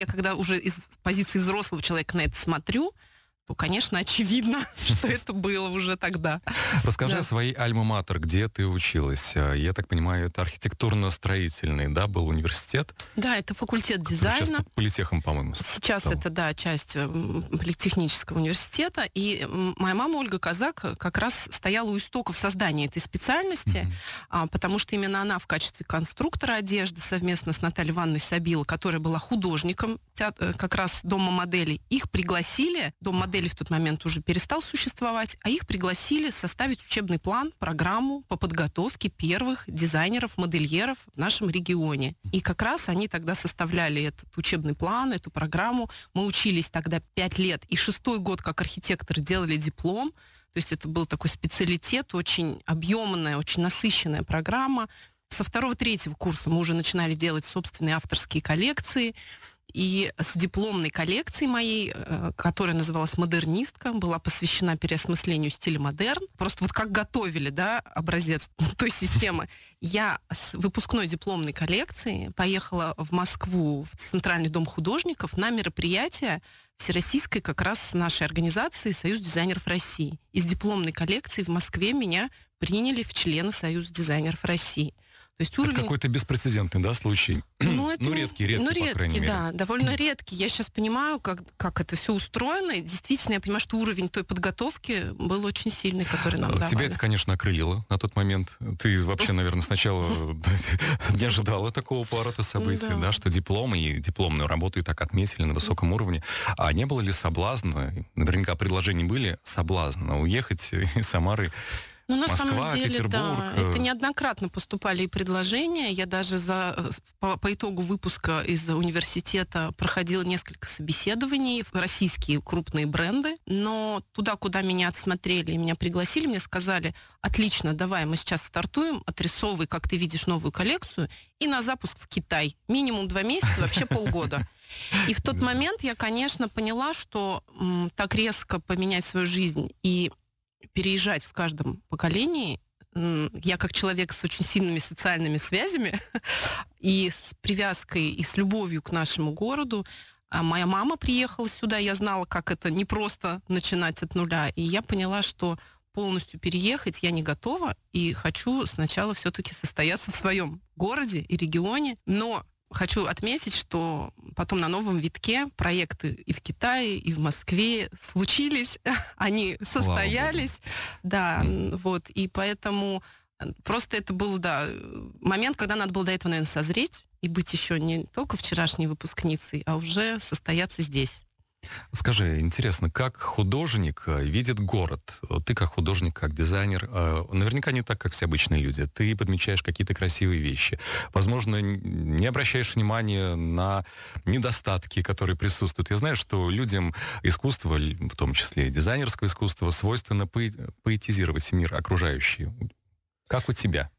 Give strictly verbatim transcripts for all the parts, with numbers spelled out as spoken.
Я когда уже из позиции взрослого человека на это смотрю, то, конечно, очевидно, что это было уже тогда. Расскажи Да. о своей альма-матер, где ты училась. Я так понимаю, это архитектурно-строительный, да, был университет? Да, это факультет Который дизайна. сейчас под политехом, по-моему, Сейчас стал. это, да, часть м, политехнического университета. И м, моя мама Ольга Казак как раз стояла у истоков создания этой специальности, Мгм. а, потому что именно она в качестве конструктора одежды совместно с Натальей Ивановной Сабило, которая была художником теат- э, как раз Дома моделей, их пригласили, Дом моделей в тот момент уже перестал существовать, а их пригласили составить учебный план, программу по подготовке первых дизайнеров-модельеров в нашем регионе. И как раз они тогда составляли этот учебный план, эту программу. Мы учились тогда пять лет, и шестой год как архитекторы делали диплом. То есть это был такой специалитет, очень объемная, очень насыщенная программа. Со второго-третьего курса мы уже начинали делать собственные авторские коллекции. И с дипломной коллекцией моей, э, которая называлась «Модернистка», была посвящена переосмыслению стиля модерн. Просто вот как готовили, да, образец той системы. Я с выпускной дипломной коллекции поехала в Москву, в Центральный дом художников, на мероприятие всероссийской как раз нашей организации «Союз дизайнеров России». Из дипломной коллекции в Москве меня приняли в члены Союза дизайнеров России. То есть уровень... Это какой-то беспрецедентный, да, случай? Ну, это, ну, редкий, редкий, ну, по редкий, крайней мере. да, довольно редкий. Я сейчас понимаю, как, как это все устроено. И действительно, я понимаю, что уровень той подготовки был очень сильный, который нам давали. Тебя это, конечно, окрылило на тот момент. Ты вообще, наверное, сначала не ожидала такого поворота событий, Да. да, что диплом и дипломную работу и так отметили на высоком уровне. А не было ли соблазна, наверняка предложения были, соблазна уехать из Самары? Ну, на Москва, самом деле, Петербург, да, э. это неоднократно поступали и предложения. Я даже за, по, по итогу выпуска из университета проходила несколько собеседований в российские крупные бренды, но туда, куда меня отсмотрели и меня пригласили, мне сказали: отлично, давай, мы сейчас стартуем, отрисовывай, как ты видишь, новую коллекцию, и на запуск в Китай. Минимум два месяца, вообще полгода. И в тот момент я, конечно, поняла, что м, так резко поменять свою жизнь и переезжать в каждом поколении, я как человек с очень сильными социальными связями и с привязкой, и с любовью к нашему городу. А моя мама приехала сюда, я знала, как это не просто начинать от нуля, и я поняла, что полностью переехать я не готова, и хочу сначала все-таки состояться в своем городе и регионе, но хочу отметить, что потом на новом витке проекты и в Китае, и в Москве случились, они состоялись. Да, вот, и поэтому просто это был, да, момент, когда надо было до этого, наверное, созреть и быть еще не только вчерашней выпускницей, а уже состояться здесь. Скажи, интересно, как художник видит город? Ты как художник, как дизайнер, наверняка не так, как все обычные люди. Ты подмечаешь какие-то красивые вещи. Возможно, не обращаешь внимания на недостатки, которые присутствуют. Я знаю, что людям искусства, в том числе и дизайнерского искусства, свойственно поэтизировать мир окружающий. Как у тебя?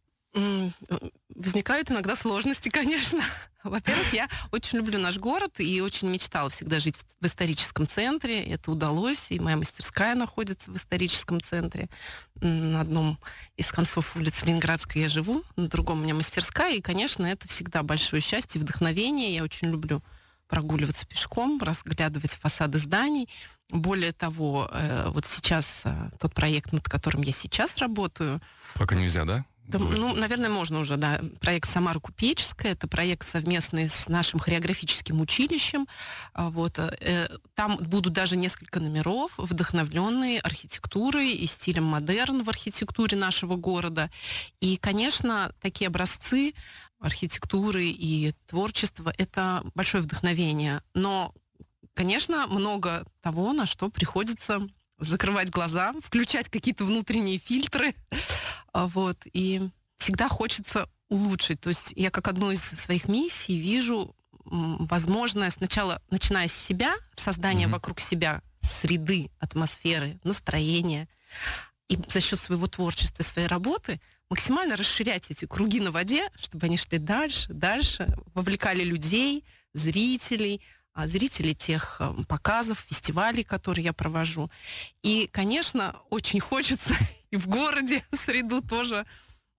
Возникают иногда сложности, конечно. Во-первых, я очень люблю наш город и очень мечтала всегда жить в, в историческом центре. Это удалось, и моя мастерская находится в историческом центре. На одном из концов улицы Ленинградской я живу, на другом у меня мастерская. И, конечно, это всегда большое счастье и вдохновение. Я очень люблю прогуливаться пешком, разглядывать фасады зданий. Более того, вот сейчас тот проект, над которым я сейчас работаю... Пока нельзя, да? Да, ну, наверное, можно уже, да. Проект «Самара Купеческая». Это проект совместный с нашим хореографическим училищем. Вот. Там будут даже несколько номеров, вдохновленные архитектурой и стилем модерн в архитектуре нашего города. И, конечно, такие образцы архитектуры и творчества — это большое вдохновение. Но, конечно, много того, на что приходится закрывать глаза, включать какие-то внутренние фильтры. Вот. И всегда хочется улучшить. То есть я как одну из своих миссий вижу возможное сначала, начиная с себя, создание mm-hmm. вокруг себя среды, атмосферы, настроения, и за счет своего творчества, своей работы максимально расширять эти круги на воде, чтобы они шли дальше, дальше, вовлекали людей, зрителей, зрителей тех показов, фестивалей, которые я провожу. И, конечно, очень хочется и в городе среду тоже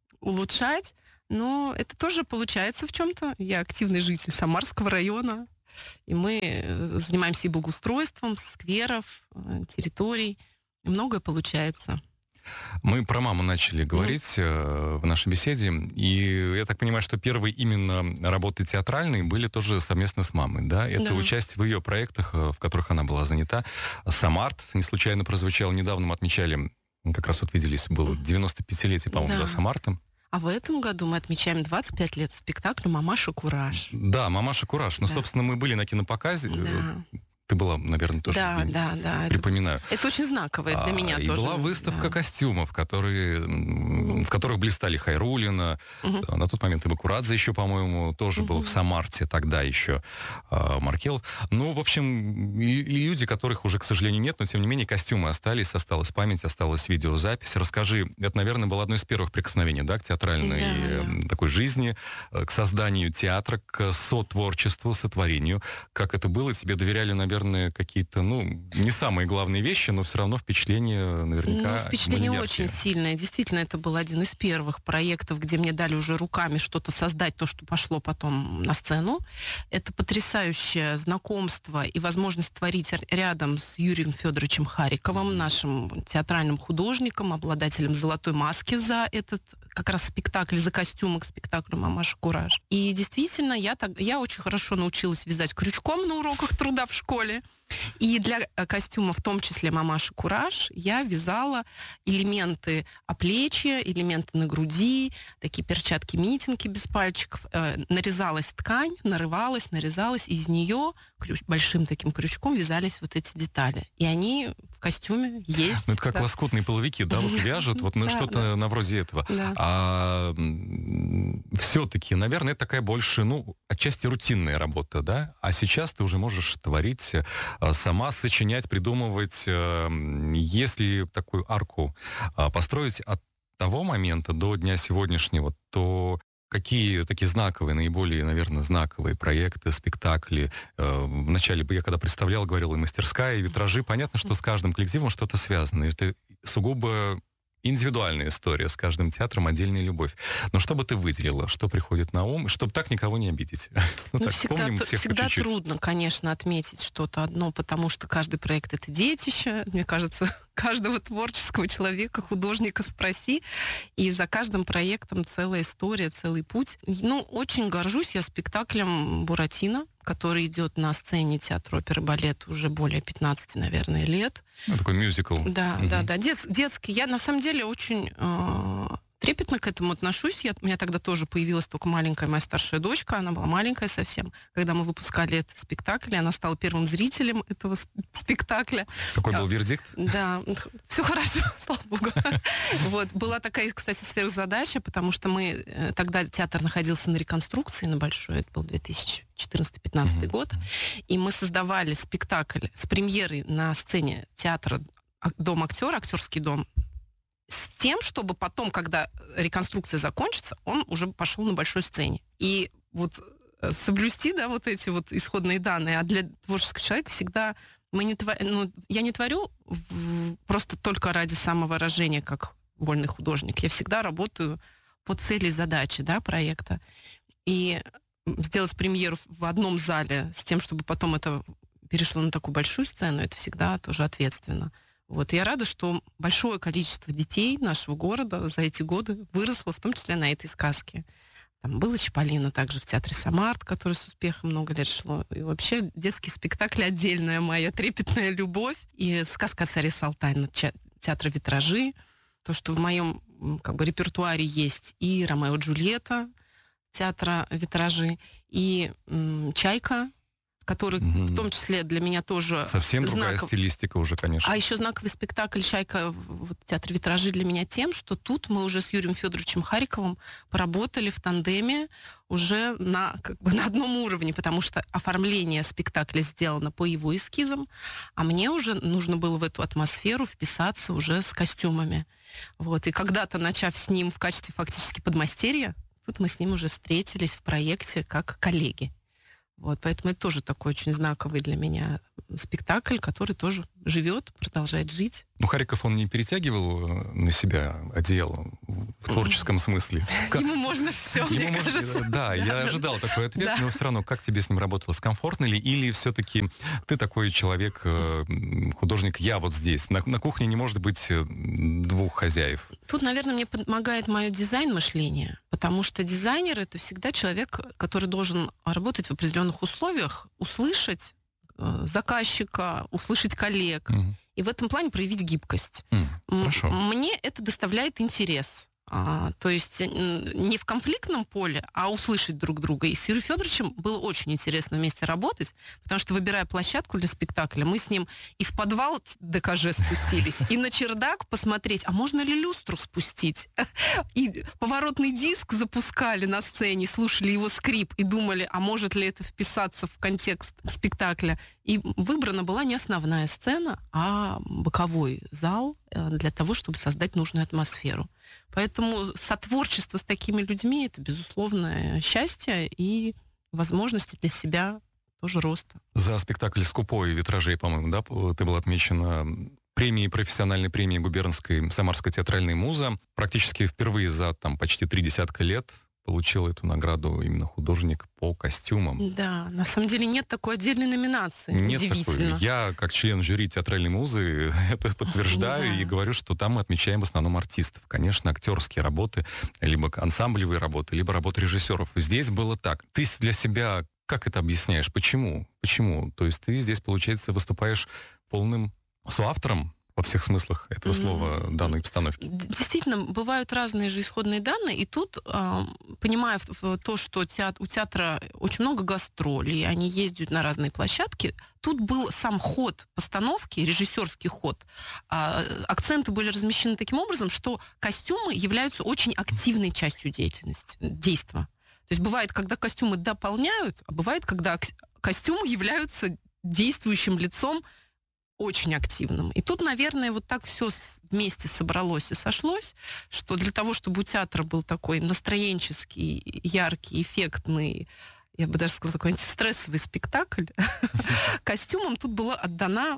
улучшать, но это тоже получается в чем-то. Я активный житель Самарского района. И мы э, занимаемся и благоустройством скверов, э, территорий. И многое получается. Мы про маму начали говорить mm. в нашей беседе, и я так понимаю, что первые именно работы театральные были тоже совместно с мамой, да? Это да. участие в ее проектах, в которых она была занята. «Самарт» не случайно прозвучал. Недавно мы отмечали, как раз вот виделись, было девяносто пятилетие, по-моему, да. да, «Самарта». А в этом году мы отмечаем двадцать пять лет спектаклю «Мамаша Кураж». Да, «Мамаша Кураж». Ну, да. собственно, мы были на кинопоказе. Да. Ты была, наверное, тоже. Да, да, да. Припоминаю. Это, это очень знаковое для а, меня и тоже. И была выставка да. костюмов, которые, угу. в которых блистали Хайруллина. Угу. На тот момент и Бакурадзе еще, по-моему, тоже угу. был в Самарте тогда еще. А, Маркелов. Ну, в общем, и, и люди, которых уже, к сожалению, нет, но, тем не менее, костюмы остались, осталась память, осталась видеозапись. Расскажи, это, наверное, было одно из первых прикосновений, да, к театральной да, да. такой жизни, к созданию театра, к сотворчеству, сотворению. Как это было? Тебе доверяли, наверное, какие-то, ну, не самые главные вещи, но все равно впечатление наверняка... Ну, впечатление очень сильное. Действительно, это был один из первых проектов, где мне дали уже руками что-то создать, то, что пошло потом на сцену. Это потрясающее знакомство и возможность творить рядом с Юрием Федоровичем Хариковым, нашим театральным художником, обладателем золотой маски за этот как раз спектакль, за костюмы к спектаклю «Мамаша Кураж». И действительно, я, так, я очень хорошо научилась вязать крючком на уроках труда в школе. И для костюма, в том числе «Мамаша Кураж», я вязала элементы оплечья, элементы на груди, такие перчатки-митинги без пальчиков. Э, нарезалась ткань, нарывалась, нарезалась, и из нее крюч, большим таким крючком вязались вот эти детали. И они в костюме есть. Ну, это как да. лоскутные половики, да, вот вяжут, вот ну, что-то на вроде этого. А все-таки, наверное, это такая больше, ну, отчасти рутинная работа, да? А сейчас ты уже можешь творить сама, сочинять, придумывать. Если такую арку построить от того момента до дня сегодняшнего, то какие такие знаковые, наиболее, наверное, знаковые проекты, спектакли? Вначале бы я когда представлял, говорил и мастерская, и витражи. Понятно, что с каждым коллективом что-то связано. Это сугубо индивидуальная история, с каждым театром отдельная любовь. Но что бы ты выделила, что приходит на ум, чтобы так никого не обидеть? Ну, ну, так, всегда всегда трудно, конечно, отметить что-то одно, потому что каждый проект — это детище. Мне кажется, каждого творческого человека, художника спроси, и за каждым проектом целая история, целый путь. Ну, очень горжусь я спектаклем «Буратино», который идет на сцене театра оперы и балета уже более пятнадцати, наверное, лет. Ну, такой мюзикл. Да, угу. да, да. Дет, детский. Я, на самом деле, очень э, трепетно к этому отношусь. Я, у меня тогда тоже появилась только маленькая моя старшая дочка. Она была маленькая совсем. Когда мы выпускали этот спектакль, она стала первым зрителем этого спектакля. Какой был вердикт? Да, все хорошо, слава богу. Вот. Была такая, кстати, сверхзадача, потому что мы... Тогда театр находился на реконструкции, на большой. Это был две тысячи четырнадцатый-пятнадцатый mm-hmm. год. И мы создавали спектакль с премьерой на сцене театра «Дом актера», актерский дом, с тем, чтобы потом, когда реконструкция закончится, он уже пошел на большой сцене. И вот соблюсти, да, вот эти вот исходные данные. А для творческого человека всегда мы не творим, ну, я не творю в, просто только ради самовыражения, как вольный художник. Я всегда работаю по цели и задаче, да, проекта. И сделать премьеру в одном зале с тем, чтобы потом это перешло на такую большую сцену, это всегда тоже ответственно. Вот. И я рада, что большое количество детей нашего города за эти годы выросло, в том числе на этой сказке. Там было «Чиполлино» также в театре «Самарт», который с успехом много лет шло. И вообще детский спектакль — отдельная моя трепетная любовь. И «Сказка о царе Салтане» театра «Витражи». То, что в моем как бы репертуаре есть и «Ромео и Джульетта» театра «Витражи», и м, «Чайка», который mm-hmm. в том числе для меня тоже совсем другая знаков... стилистика уже, конечно. А еще знаковый спектакль «Чайка» в театре «Витражи» для меня тем, что тут мы уже с Юрием Федоровичем Хариковым поработали в тандеме уже на, как бы, на одном уровне, потому что оформление спектакля сделано по его эскизам, а мне уже нужно было в эту атмосферу вписаться уже с костюмами. Вот. И когда-то, начав с ним в качестве фактически подмастерья, тут мы с ним уже встретились в проекте как коллеги. Вот, поэтому это тоже такой очень знаковый для меня спектакль, который тоже живет, продолжает жить. Ну, Харьков, он не перетягивал на себя одеяло в творческом смысле? Ему можно все, мне кажется. Да, я ожидал такой ответ, но все равно, как тебе с ним работалось? Комфортно ли? Или все-таки ты такой человек, художник, я вот здесь? На кухне не может быть двух хозяев. Тут, наверное, мне помогает мое дизайн-мышление, потому что дизайнер — это всегда человек, который должен работать в определенных условиях, услышать заказчика, услышать коллег. Mm. И в этом плане проявить гибкость. Mm. Хорошо. Мне это доставляет интерес. А, то есть не в конфликтном поле, а услышать друг друга. И с Юрием Федоровичем было очень интересно вместе работать, потому что, выбирая площадку для спектакля, мы с ним и в подвал ДКЖ спустились, и на чердак посмотреть, а можно ли люстру спустить. И поворотный диск запускали на сцене, слушали его скрип и думали, а может ли это вписаться в контекст спектакля. И выбрана была не основная сцена, а боковой зал для того, чтобы создать нужную атмосферу. Поэтому сотворчество с такими людьми — это, безусловное счастье и возможности для себя тоже роста. За спектакль «Скупой» витражей, по-моему, да, ты была отмечена премией, профессиональной премией губернской Самарской театральной муза. Практически впервые за там, почти три десятка лет получил эту награду именно художник по костюмам. Да, на самом деле нет такой отдельной номинации. Нет Удивительно. Такой. Я, как член жюри театральной музы, это подтверждаю. Да. И говорю, что там мы отмечаем в основном артистов. Конечно, актерские работы, либо ансамблевые работы, либо работы режиссеров. Здесь было так. Ты для себя как это объясняешь? Почему? Почему? То есть ты здесь, получается, выступаешь полным соавтором во всех смыслах этого слова, mm-hmm. данной обстановки. Действительно, бывают разные же исходные данные, и тут, э, понимая то, что театр, у театра очень много гастролей, они ездят на разные площадки, тут был сам ход постановки, режиссерский ход. Э, акценты были размещены таким образом, что костюмы являются очень активной частью деятельности, действа. То есть бывает, когда костюмы дополняют, а бывает, когда костюмы являются действующим лицом очень активным. И тут, наверное, вот так все вместе собралось и сошлось, что для того, чтобы у театра был такой настроенческий, яркий, эффектный, я бы даже сказала, такой антистрессовый спектакль, костюмам тут была отдана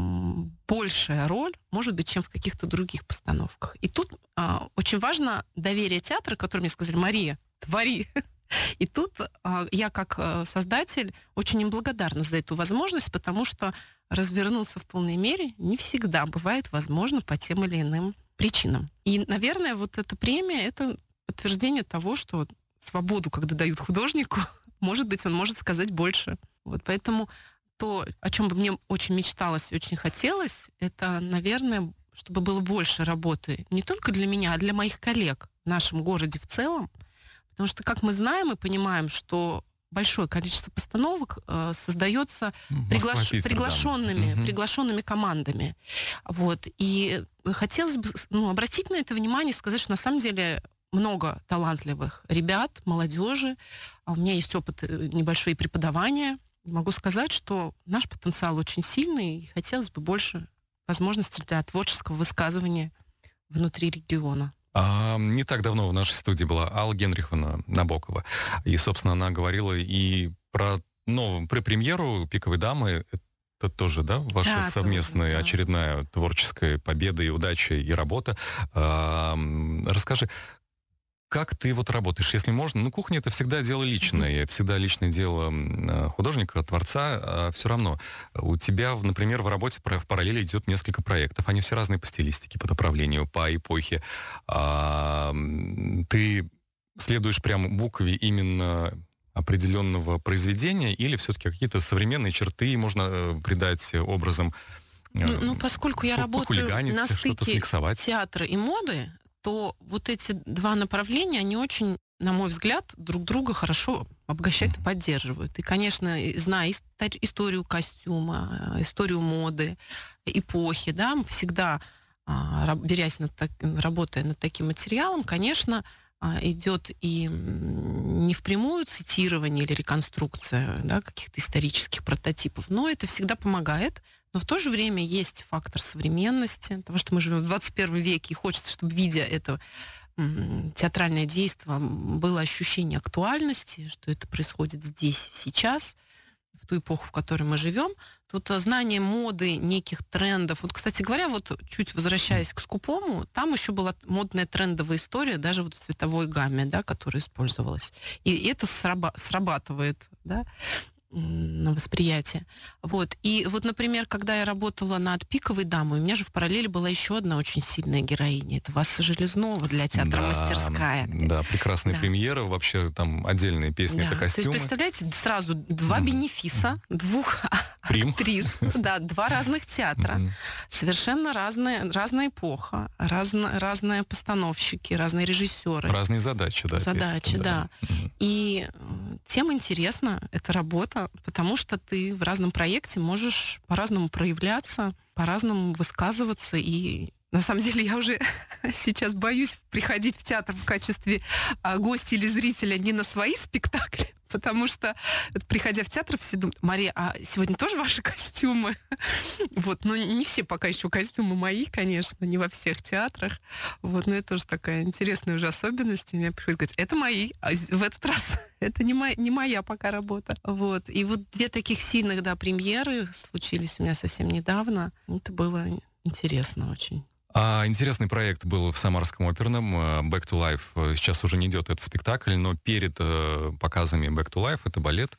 большая роль, может быть, чем в каких-то других постановках. И тут а, очень важно доверие театра, которое мне сказали: Мария, твори. И тут а, я, как а, создатель, очень им благодарна за эту возможность, потому что развернуться в полной мере не всегда бывает возможно по тем или иным причинам. И, наверное, вот эта премия — это подтверждение того, что свободу, когда дают художнику, может быть, он может сказать больше. Вот, поэтому то, о чем бы мне очень мечталось и очень хотелось, это, наверное, чтобы было больше работы не только для меня, а для моих коллег в нашем городе в целом. Потому что, как мы знаем и понимаем, что большое количество постановок э, создается приглаш... Питер, приглашенными, да. приглашенными командами. Вот. И хотелось бы ну, обратить на это внимание и сказать, что на самом деле много талантливых ребят, молодежи. А у меня есть опыт небольшой преподавания. Могу сказать, что наш потенциал очень сильный, и хотелось бы больше возможностей для творческого высказывания внутри региона. А, не так давно в нашей студии была Алла Генриховна Набокова. И, собственно, она говорила и про новую премьеру «Пиковой дамы». Это тоже, да, ваша да, совместная тоже, да. очередная творческая победа и удача, и работа. А, расскажи, как ты вот работаешь, если можно? Ну, кухня — это всегда дело личное, mm-hmm. всегда личное дело художника, творца, а все равно. У тебя, например, в работе в параллели идет несколько проектов. Они все разные по стилистике, по направлению, по эпохе. А, ты следуешь прямо букве именно определенного произведения или все-таки какие-то современные черты можно придать образом? Ну, ну поскольку я работаю на стыке театра и моды, то вот эти два направления, они очень, на мой взгляд, друг друга хорошо обогащают и поддерживают. И, конечно, зная историю костюма, историю моды, эпохи, да, всегда, берясь над так, работая над таким материалом, конечно, идет и не впрямую цитирование или реконструкция, да, каких-то исторических прототипов, но это всегда помогает. Но в то же время есть фактор современности, того, что мы живем в двадцать первом веке, и хочется, чтобы, видя это м- театральное действие, было ощущение актуальности, что это происходит здесь, сейчас. в ту эпоху, в которой мы живем. Тут знание моды, неких трендов. Вот, кстати говоря, вот чуть возвращаясь к скупому, там еще была модная трендовая история, даже вот в цветовой гамме, да, которая использовалась. И это сраба- срабатывает, да, на восприятие. Вот. И вот, например, когда я работала над «Пиковой дамой», у меня же в параллели была еще одна очень сильная героиня. Это Васа Железнова для театра Да, «Мастерская». да, прекрасная Да. премьера, вообще там отдельные песни, Да. это То есть, костюмы. представляете, сразу два Мгм. бенефиса, двух Прим. актрис, да, два разных театра, Мгм. совершенно разная, разная эпоха, разно, разные постановщики, разные режиссеры. Разные задачи, да. Задачи, опять-таки, да. Мгм. И э, тем интересна эта работа, потому что ты в разном проекте можешь по-разному проявляться, по-разному высказываться. И на самом деле я уже сейчас боюсь приходить в театр в качестве а, гостя или зрителя не на свои спектакли, потому что, вот, приходя в театр, все думают: Мария, а сегодня тоже ваши костюмы? Вот, но не все пока еще костюмы мои, конечно, не во всех театрах. Вот, но это тоже такая интересная уже особенность. И мне приходится говорить: это мои, а з- в этот раз это не моя, не моя пока работа. Вот, и вот две таких сильных, да, премьеры случились у меня совсем недавно. Это было интересно очень. А, интересный проект был в Самарском оперном э, Back to Life. Э, Сейчас уже не идет этот спектакль, но перед э, показами Back to Life, это балет,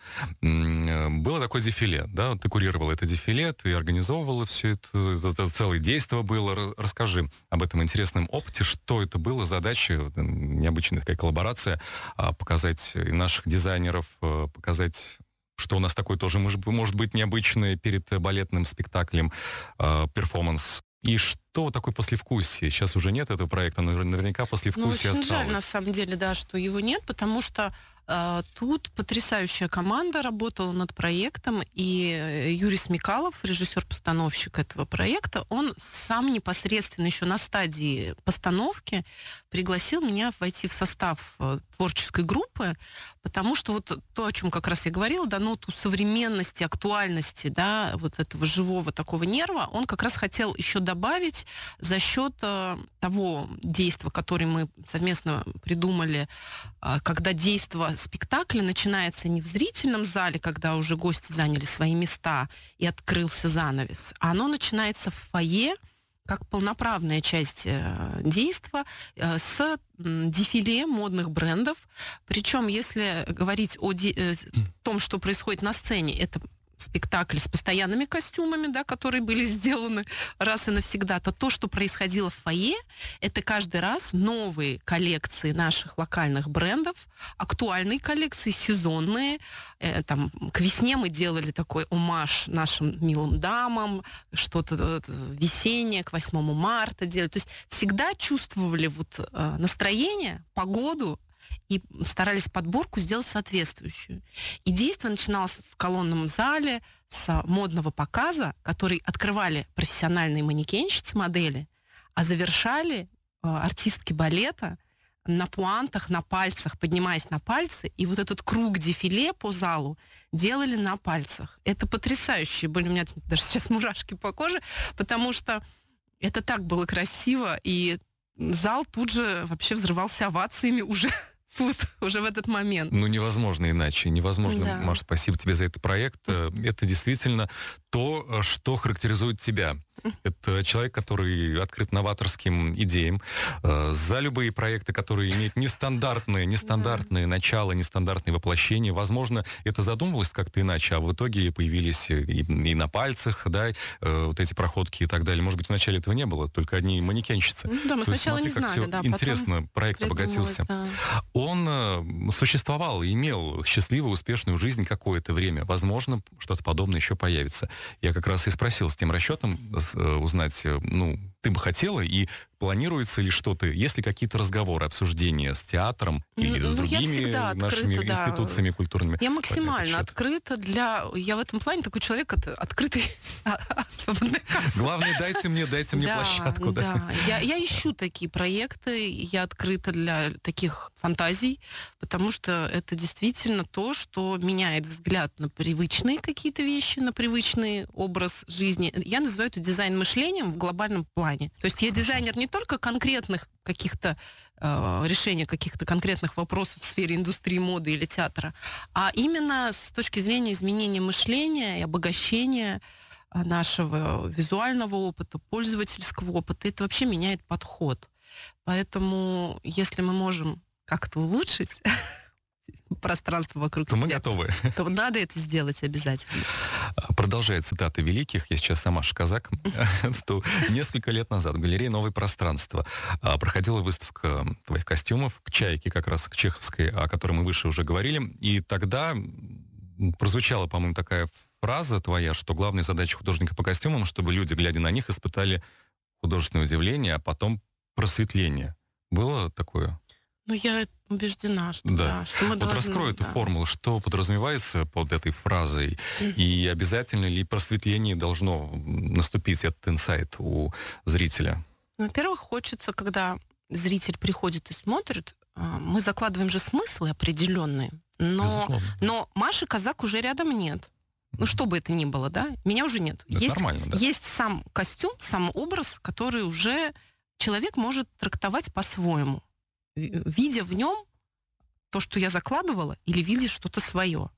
м, э, было такое дефиле, да, ты курировала это дефиле, ты организовывала все это, это, это целое действо было. Ра- Расскажи об этом интересном опыте, что это было, задача, вот, э, необычная такая коллаборация, а, показать и наших дизайнеров, э, показать, что у нас такое тоже может, быть- может быть необычное перед э, балетным спектаклем, э, перформанс. И что такое послевкусие? Сейчас уже нет этого проекта, но наверняка Ну, послевкусие очень осталось. жаль, на самом деле, да, что его нет, потому что э, тут потрясающая команда работала над проектом, и э, Юрий Смекалов, режиссер-постановщик этого проекта, он сам непосредственно еще на стадии постановки пригласил меня войти в состав э, творческой группы, потому что вот то, о чем как раз я говорила, да, ноту современности, актуальности, да, вот этого живого такого нерва, он как раз хотел еще добавить за счет э, того действия, которое мы совместно придумали, э, когда действо спектакля начинается не в зрительном зале, когда уже гости заняли свои места и открылся занавес, а оно начинается в фойе, как полноправная часть э, действа э, с м, дефиле модных брендов. Причем, если говорить о де- э, том, что происходит на сцене, это спектакль с постоянными костюмами, да, которые были сделаны раз и навсегда, то то, что происходило в фойе, это каждый раз новые коллекции наших локальных брендов, актуальные коллекции, сезонные. Э, там, к весне мы делали такой омаж нашим милым дамам, что-то э, весеннее, к восьмому марта делали. То есть всегда чувствовали вот, э, настроение, погоду, и старались подборку сделать соответствующую. И действие начиналось в колонном зале с модного показа, который открывали профессиональные манекенщицы, модели, а завершали э, артистки балета на пуантах, на пальцах, поднимаясь на пальцы, и вот этот круг дефиле по залу делали на пальцах. Это потрясающе. Были у меня даже сейчас мурашки по коже, потому что это так было красиво, и зал тут же вообще взрывался овациями уже тут, уже в этот момент. Ну, невозможно иначе. Невозможно. Да. Маш, спасибо тебе за этот проект. Э, Это действительно то, э, что характеризует тебя. Это человек, который открыт новаторским идеям, э, за любые проекты, которые имеют нестандартные, нестандартные начала, нестандартные воплощения. Возможно, это задумывалось как-то иначе, а в итоге появились и, и на пальцах, да, э, вот эти проходки и так далее. Может быть, вначале этого не было, только одни манекенщицы. Ну да, мы То есть сначала смотри, не как знали, всё да, потом интересно, проект придумалось, обогатился. да. Он э, существовал и имел счастливую, успешную жизнь какое-то время. Возможно, что-то подобное еще появится. Я как раз и спросил с тем расчетом э, узнать, э, ну, ты бы хотела, и планируется ли что-то, есть ли какие-то разговоры, обсуждения с театром или Ну, с ну, я другими всегда нашими открыта, да. институциями культурными? Я по максимально этому счету? открыта для... Я в этом плане такой человек от- открытый, свободная касса. Главное, дайте мне, дайте мне Да, площадку. Да. да. Я, я ищу такие проекты, я открыта для таких фантазий, потому что это действительно то, что меняет взгляд на привычные какие-то вещи, на привычный образ жизни. Я называю это дизайн мышлением в глобальном плане. То есть я дизайнер не только конкретных каких-то э, решения каких-то конкретных вопросов в сфере индустрии моды или театра, а именно с точки зрения изменения мышления и обогащения нашего визуального опыта, пользовательского опыта. Это вообще меняет подход. Поэтому, если мы можем как-то улучшить пространство вокруг то себя, мы готовы. То надо это сделать обязательно. Продолжая цитаты великих, я сейчас сама казак, то несколько лет назад в галерее «Новое пространство» проходила выставка твоих костюмов к «Чайке», как раз к чеховской, о которой мы выше уже говорили. И тогда прозвучала, по-моему, такая фраза твоя, что главная задача художника по костюмам, чтобы люди, глядя на них, испытали художественное удивление, а потом просветление. Было такое? Ну, я убеждена, что да. да, что мы вот должны... раскрой эту да. формулу, что подразумевается под этой фразой, mm-hmm. и обязательно ли просветление должно наступить, этот инсайт у зрителя? Во-первых, хочется, когда зритель приходит и смотрит, мы закладываем же смыслы определенные, но, но Маши Казак уже рядом нет. Ну, что бы это ни было, да? Меня уже нет. Это есть, нормально, да? Есть сам костюм, сам образ, который уже человек может трактовать по-своему, видя в нем то, что я закладывала, или видя что-то свое.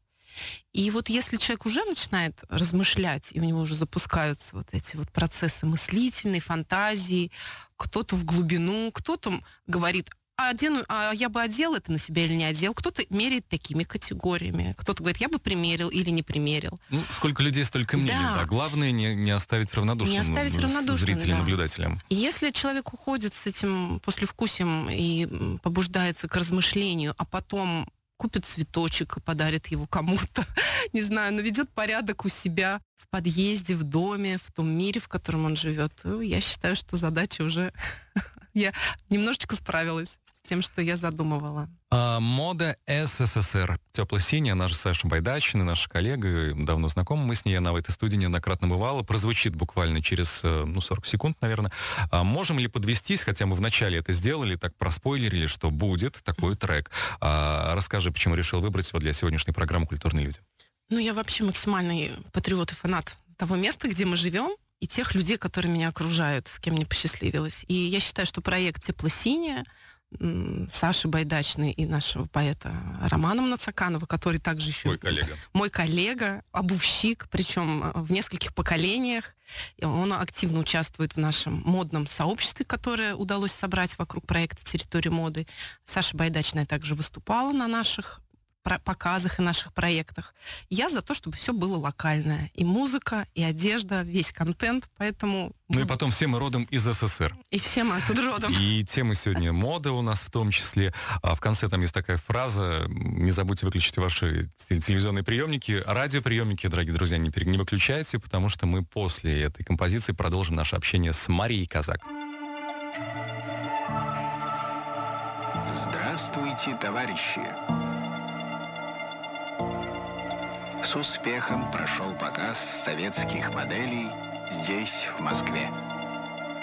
И вот если человек уже начинает размышлять, и у него уже запускаются вот эти вот процессы мыслительной, фантазии, кто-то в глубину, кто-то говорит, а, одену, а я бы одел это на себя или не одел, кто-то меряет такими категориями, кто-то говорит, я бы примерил или не примерил. Ну, сколько людей, столько мнений, да. да. Главное не, не оставить равнодушным, не оставить равнодушным зрителям, да. наблюдателям. И если человек уходит с этим послевкусием и побуждается к размышлению, а потом купит цветочек и подарит его кому-то, не знаю, наведет порядок у себя в подъезде, в доме, в том мире, в котором он живет, я считаю, что задача уже... Я немножечко справилась с тем, что я задумывала. А, мода СССР. Тепло-синяя, наша Саша Байдачина, наша коллега, давно знакома, мы с ней, она в этой студии неоднократно бывала, прозвучит буквально через, ну, сорок секунд, наверное. А можем ли подвестись, хотя мы вначале это сделали, так проспойлерили, что будет такой трек. А, расскажи, почему решил выбрать его для сегодняшней программы «Культурные люди». Ну, я вообще максимальный патриот и фанат того места, где мы живем, и тех людей, которые меня окружают, с кем мне посчастливилось. И я считаю, что проект «Тепло-синяя» Саши Байдачной и нашего поэта Романа Мнацаканова, который также еще... Мой коллега. Мой коллега, обувщик, причем в нескольких поколениях. Он активно участвует в нашем модном сообществе, которое удалось собрать вокруг проекта «Территория моды». Саша Байдачная также выступала на наших показах и наших проектах. Я за то, чтобы все было локальное. И музыка, и одежда, весь контент, поэтому... Ну и потом все мы родом из СССР. И все мы оттуда родом. И тема сегодня мода у нас в том числе. А в конце там есть такая фраза, не забудьте выключить ваши телевизионные приемники, радиоприемники, дорогие друзья, не, не выключайте, потому что мы после этой композиции продолжим наше общение с Марией Казак. Здравствуйте, товарищи! С успехом прошел показ советских моделей здесь, в Москве.